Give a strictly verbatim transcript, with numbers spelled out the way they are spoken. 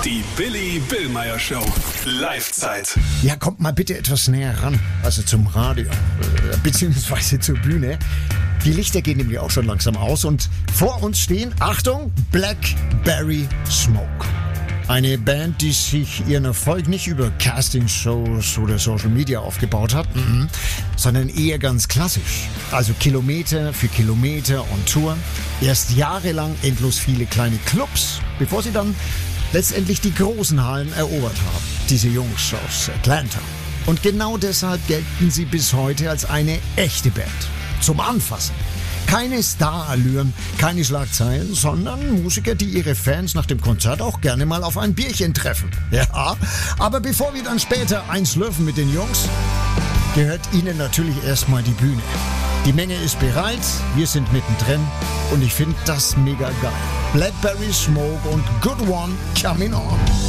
Die Billy Billmeyer Show. Live-Zeit. Ja, kommt mal bitte etwas näher ran. Also zum Radio, äh, beziehungsweise zur Bühne. Die Lichter gehen nämlich auch schon langsam aus und vor uns stehen, Achtung, Blackberry Smoke. Eine Band, die sich ihren Erfolg nicht über Castingshows oder Social Media aufgebaut hat, mhm, sondern eher ganz klassisch. Also Kilometer für Kilometer on Tour. Erst jahrelang endlos viele kleine Clubs, bevor sie dann letztendlich die großen Hallen erobert haben. Diese Jungs aus Atlanta. Und genau deshalb gelten sie bis heute als eine echte Band. Zum Anfassen. Keine Starallüren, keine Schlagzeilen, sondern Musiker, die ihre Fans nach dem Konzert auch gerne mal auf ein Bierchen treffen. Ja, aber bevor wir dann später eins schlürfen mit den Jungs, gehört ihnen natürlich erstmal die Bühne. Die Menge ist bereit, wir sind mittendrin und ich finde das mega geil. Blackberry Smoke und Good One coming on.